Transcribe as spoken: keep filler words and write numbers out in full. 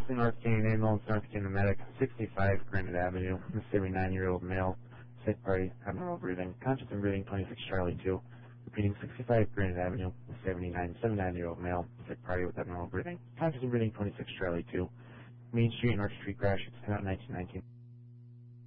Mostly North Canadian ambulance, North Canadian medic, sixty-five Granite Avenue, a seventy-nine-year-old male, sick party, abnormal breathing, conscious and breathing, twenty-six Charlie two. Repeating, sixty-five Granite Avenue, a seventy-nine, seventy-nine-year-old male, sick party with abnormal breathing, conscious and breathing, twenty-six Charlie two. Main Street, North Street crash, ten out nineteen nineteen.